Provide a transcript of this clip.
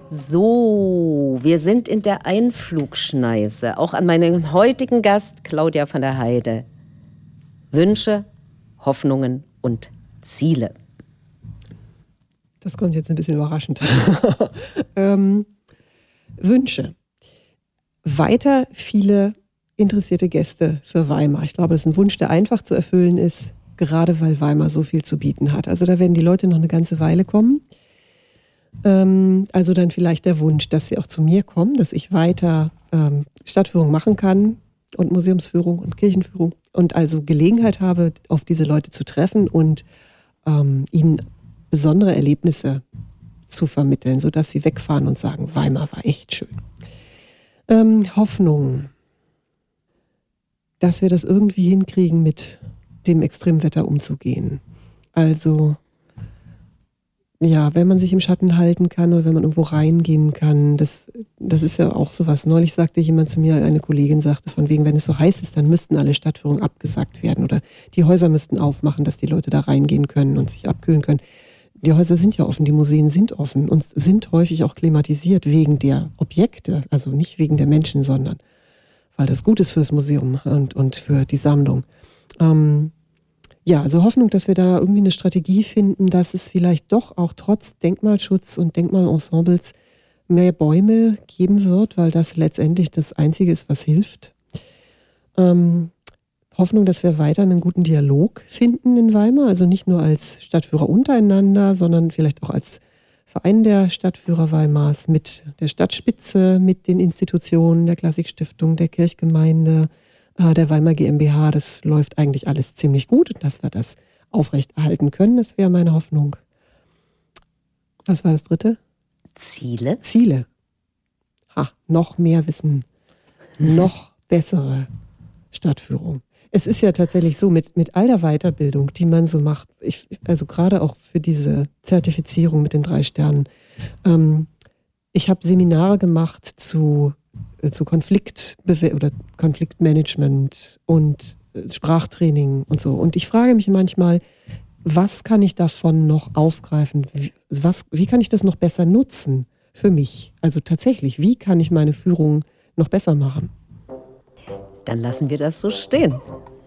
So, wir sind in der Einflugschneise. Auch an meinen heutigen Gast, Claudia van der Heide. Wünsche, Hoffnungen und Ziele. Das kommt jetzt ein bisschen überraschend. Wünsche. Weiter viele interessierte Gäste für Weimar. Ich glaube, das ist ein Wunsch, der einfach zu erfüllen ist, gerade weil Weimar so viel zu bieten hat. Also da werden die Leute noch eine ganze Weile kommen. Also dann vielleicht der Wunsch, dass sie auch zu mir kommen, dass ich weiter Stadtführung machen kann und Museumsführung und Kirchenführung und also Gelegenheit habe, auf diese Leute zu treffen und ihnen besondere Erlebnisse zu vermitteln, sodass sie wegfahren und sagen, Weimar war echt schön. Hoffnung, dass wir das irgendwie hinkriegen, mit dem Extremwetter umzugehen. Also ja, wenn man sich im Schatten halten kann oder wenn man irgendwo reingehen kann, das ist ja auch sowas. Neulich sagte jemand zu mir, eine Kollegin sagte, von wegen, wenn es so heiß ist, dann müssten alle Stadtführungen abgesagt werden oder die Häuser müssten aufmachen, dass die Leute da reingehen können und sich abkühlen können. Die Häuser sind ja offen, die Museen sind offen und sind häufig auch klimatisiert wegen der Objekte, also nicht wegen der Menschen, sondern weil das gut ist fürs Museum und für die Sammlung. Ja, also Hoffnung, dass wir da irgendwie eine Strategie finden, dass es vielleicht doch auch trotz Denkmalschutz und Denkmalensembles mehr Bäume geben wird, weil das letztendlich das Einzige ist, was hilft. Hoffnung, dass wir weiter einen guten Dialog finden in Weimar, also nicht nur als Stadtführer untereinander, sondern vielleicht auch als Verein der Stadtführer Weimars mit der Stadtspitze, mit den Institutionen der Klassikstiftung, der Kirchgemeinde, der Weimar GmbH. Das läuft eigentlich alles ziemlich gut und dass wir das aufrechterhalten können, das wäre meine Hoffnung. Was war das dritte? Ziele. Ziele. Noch mehr Wissen, noch bessere Stadtführung. Es ist ja tatsächlich so, mit all der Weiterbildung, die man so macht, also gerade auch für diese Zertifizierung mit den 3 Sternen, ich habe Seminare gemacht zu Konfliktmanagement und Sprachtraining und so. Und ich frage mich manchmal, was kann ich davon noch aufgreifen? Wie kann ich das noch besser nutzen für mich? Also tatsächlich, wie kann ich meine Führung noch besser machen? Dann lassen wir das so stehen.